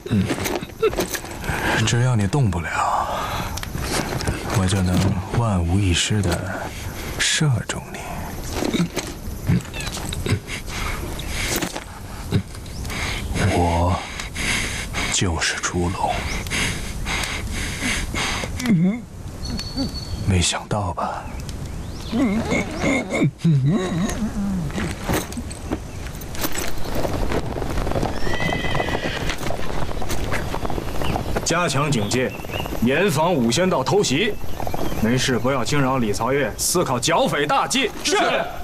只要你动不了，我就能万无一失地射中你。我就是烛龙，没想到吧？ 加强警戒，严防五仙道偷袭。没事不要惊扰李曹越，思考剿匪大计。是。